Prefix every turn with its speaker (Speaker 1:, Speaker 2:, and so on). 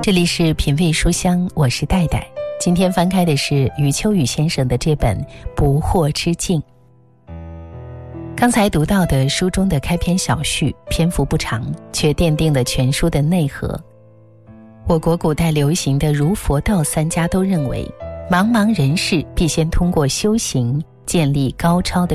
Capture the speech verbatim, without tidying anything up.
Speaker 1: 这里是品味书香，我是戴戴。今天翻开的是余秋雨先生的这本《不惑之境》。刚才读到的书中的开篇小序，篇幅不长，却奠定了全书的内核。我国古代流行的儒佛道三家都认为，茫茫人世必先通过修行建立高超的